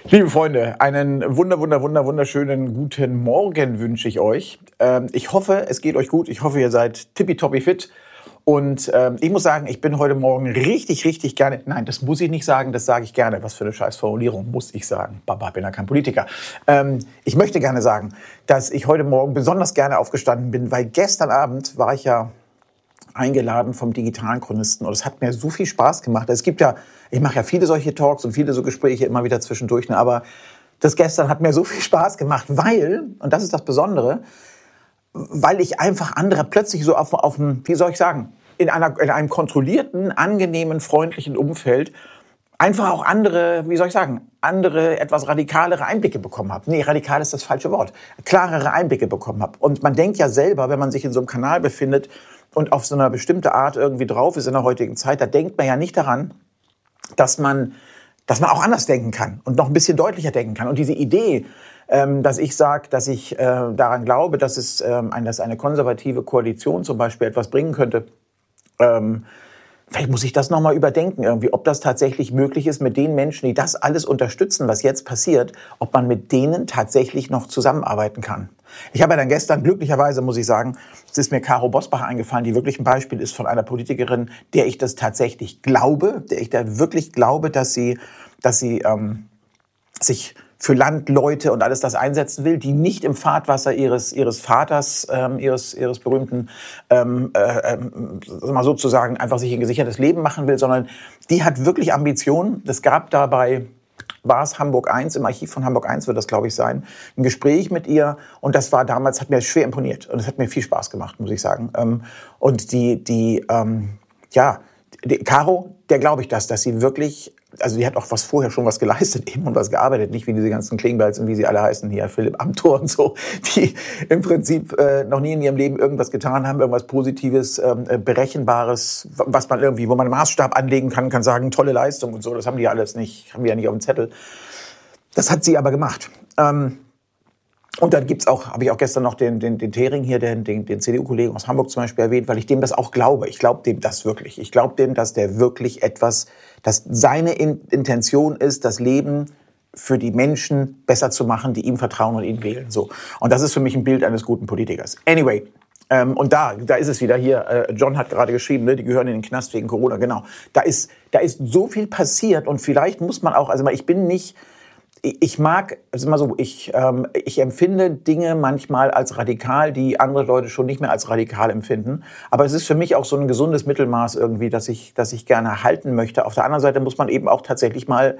Liebe Freunde, einen wunderschönen guten Morgen wünsche ich euch. Ich hoffe, es geht euch gut. Ich hoffe, ihr seid tippitoppi fit. Und ich muss sagen, ich bin heute Morgen richtig gerne, nein, das muss ich nicht sagen, das sage ich gerne. Was für eine Scheißformulierung, muss ich sagen. Baba, bin ja kein Politiker. Ich möchte gerne sagen, dass ich heute Morgen besonders gerne aufgestanden bin, weil gestern Abend war ich ja eingeladen vom digitalen Chronisten und es hat mir so viel Spaß gemacht. Ich mache ja viele solche Talks und viele so Gespräche immer wieder zwischendurch, ne? Aber das gestern hat mir so viel Spaß gemacht, weil, und das ist das Besondere, weil ich einfach andere plötzlich so auf dem, wie soll ich sagen, in einem kontrollierten, angenehmen, freundlichen Umfeld einfach auch andere, wie soll ich sagen, andere, etwas radikalere Einblicke bekommen habe. Nee, radikal ist das falsche Wort. Klarere Einblicke bekommen habe. Und man denkt ja selber, wenn man sich in so einem Kanal befindet und auf so einer bestimmte Art irgendwie drauf ist in der heutigen Zeit, da denkt man ja nicht daran, dass man auch anders denken kann und noch ein bisschen deutlicher denken kann. Und diese Idee, dass ich sage, dass ich daran glaube, dass eine konservative Koalition zum Beispiel etwas bringen könnte, vielleicht muss ich das nochmal überdenken irgendwie, ob das tatsächlich möglich ist mit den Menschen, die das alles unterstützen, was jetzt passiert, ob man mit denen tatsächlich noch zusammenarbeiten kann. Ich habe ja dann gestern, glücklicherweise muss ich sagen, es ist mir Caro Bosbach eingefallen, die wirklich ein Beispiel ist von einer Politikerin, der ich das tatsächlich glaube, der ich da wirklich glaube, dass sie sich für Land, Leute und alles das einsetzen will, die nicht im Fahrtwasser ihres Vaters, ihres berühmten, sozusagen einfach sich ein gesichertes Leben machen will, sondern die hat wirklich Ambitionen. Es gab dabei, war es Hamburg 1, im Archiv von Hamburg 1 wird das, glaube ich, sein, ein Gespräch mit ihr und das war damals, hat mir schwer imponiert und es hat mir viel Spaß gemacht, muss ich sagen. Und die Caro, der glaube ich dass sie wirklich, also die hat auch vorher schon was geleistet eben und was gearbeitet, nicht wie diese ganzen Klingbeils und wie sie alle heißen hier, Philipp Amthor und so, die im Prinzip noch nie in ihrem Leben irgendwas getan haben, irgendwas Positives, Berechenbares, was man irgendwie, wo man einen Maßstab anlegen kann sagen, tolle Leistung und so, das haben die alles nicht, haben die ja nicht auf dem Zettel. Das hat sie aber gemacht. Und dann gibt's auch, habe ich auch gestern noch den Thering hier, den CDU-Kollegen aus Hamburg zum Beispiel erwähnt, weil ich dem das auch glaube. Ich glaube dem das wirklich. Ich glaube dem, dass der wirklich dass seine Intention ist, das Leben für die Menschen besser zu machen, die ihm vertrauen und ihn wählen. So. Und das ist für mich ein Bild eines guten Politikers. Anyway. Und da ist es wieder hier. John hat gerade geschrieben, ne, die gehören in den Knast wegen Corona. Genau. Da ist so viel passiert und vielleicht muss man auch, ich empfinde Dinge manchmal als radikal, die andere Leute schon nicht mehr als radikal empfinden. Aber es ist für mich auch so ein gesundes Mittelmaß irgendwie, das ich gerne halten möchte. Auf der anderen Seite muss man eben auch tatsächlich mal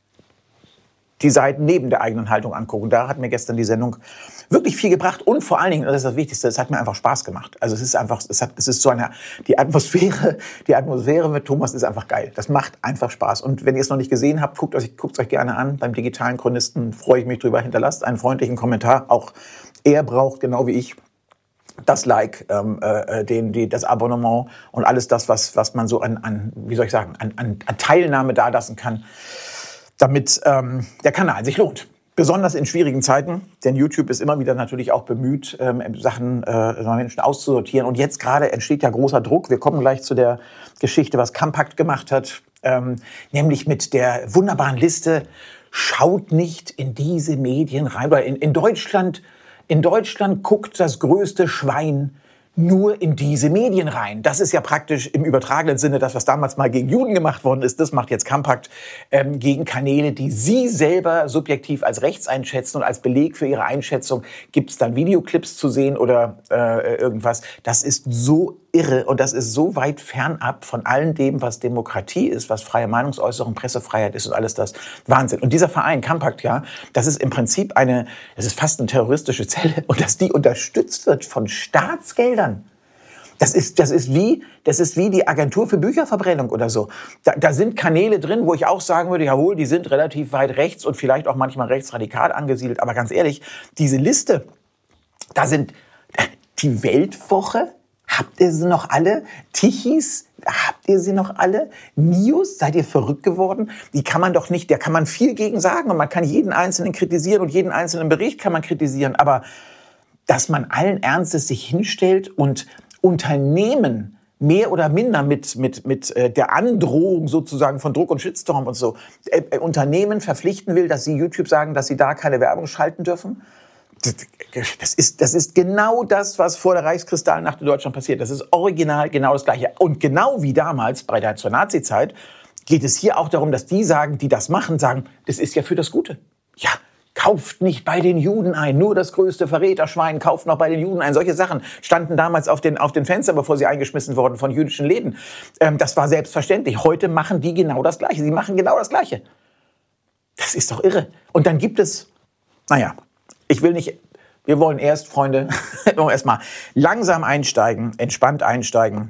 die Seiten neben der eigenen Haltung angucken. Da hat mir gestern die Sendung wirklich viel gebracht und vor allen Dingen, das ist das Wichtigste, es hat mir einfach Spaß gemacht. Also die Atmosphäre mit Thomas ist einfach geil. Das macht einfach Spaß. Und wenn ihr es noch nicht gesehen habt, guckt es euch gerne an. Beim digitalen Chronisten freue ich mich drüber. Hinterlasst einen freundlichen Kommentar. Auch er braucht, genau wie ich, das Like, das Abonnement und alles das, was man so an Teilnahme dalassen kann, damit der Kanal sich lohnt. Besonders in schwierigen Zeiten, denn YouTube ist immer wieder natürlich auch bemüht, Sachen Menschen auszusortieren. Und jetzt gerade entsteht ja großer Druck. Wir kommen gleich zu der Geschichte, was Compact gemacht hat, nämlich mit der wunderbaren Liste, schaut nicht in diese Medien rein. Oder in Deutschland guckt das größte Schwein nur in diese Medien rein. Das ist ja praktisch im übertragenen Sinne das, was damals mal gegen Juden gemacht worden ist. Das macht jetzt Compact gegen Kanäle, die sie selber subjektiv als rechts einschätzen. Und als Beleg für ihre Einschätzung gibt es dann Videoclips zu sehen oder irgendwas. Das ist so irre und das ist so weit fernab von allem dem, was Demokratie ist, was freie Meinungsäußerung, Pressefreiheit ist und alles das. Wahnsinn. Und dieser Verein, Compact, ja, das ist im Prinzip das ist fast eine terroristische Zelle und dass die unterstützt wird von Staatsgeldern. Das ist wie die Agentur für Bücherverbrennung oder so. Da sind Kanäle drin, wo ich auch sagen würde, jawohl, die sind relativ weit rechts und vielleicht auch manchmal rechtsradikal angesiedelt. Aber ganz ehrlich, diese Liste, da sind die Weltwoche, habt ihr sie noch alle? Tichys, habt ihr sie noch alle? News, seid ihr verrückt geworden? Die kann man doch nicht, da kann man viel gegen sagen und man kann jeden Einzelnen kritisieren und jeden einzelnen Bericht kann man kritisieren. Aber dass man allen Ernstes sich hinstellt und Unternehmen mehr oder minder mit der Androhung sozusagen von Druck und Shitstorm und so Unternehmen verpflichten will, dass sie YouTube sagen, dass sie da keine Werbung schalten dürfen. Das ist genau das, was vor der Reichskristallnacht in Deutschland passiert. Das ist original genau das Gleiche. Und genau wie damals zur Nazizeit geht es hier auch darum, dass die sagen, die das machen, sagen, das ist ja für das Gute. Ja, kauft nicht bei den Juden ein, nur das größte Verräterschwein kauft noch bei den Juden ein. Solche Sachen standen damals auf den Fenstern, bevor sie eingeschmissen wurden von jüdischen Läden. Das war selbstverständlich. Heute machen die genau das Gleiche. Sie machen genau das Gleiche. Das ist doch irre. Und dann gibt es, wir wollen erst, Freunde, erstmal langsam einsteigen, entspannt einsteigen.